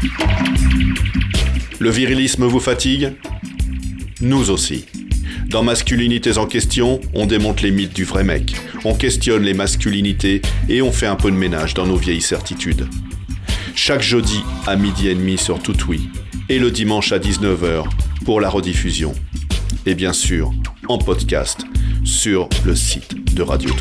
Le virilisme vous fatigue ? Nous aussi. Dans Masculinités en question, on démonte les mythes du vrai mec, on questionne les masculinités et on fait un peu de ménage dans nos vieilles certitudes. Chaque jeudi à 12h30 sur Toutoui et le dimanche à 19h pour la rediffusion. Et bien sûr, en podcast sur le site de Radio Toutoui.